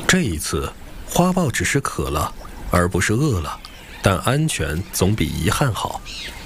这一次，花豹只是渴了，而不是饿了，但安全总比遗憾好。